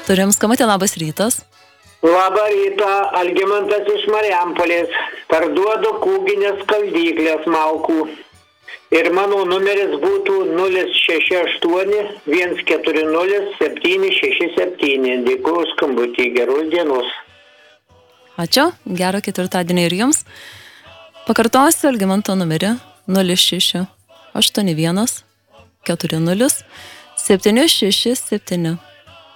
Turim skambutį, labas rytas. Labą rytą, Algimantas iš Marijampolės. Parduodu kūginės skaldyklės malkų. Ir mano numeris būtų 068 140 767. Dėkuoju skambutį, geros dienos. Ačiū, gero ketvirtadienį ir jums. Pakartosiu Algimanto numerį 0681 40 767.